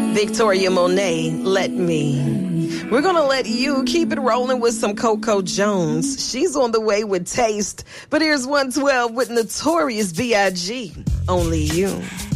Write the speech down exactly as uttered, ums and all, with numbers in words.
Victoria Monet, Let Me. We're going to let you keep it rolling with some Coco Jones. She's on the way with Taste. But here's one twelve with Notorious B I G Only You.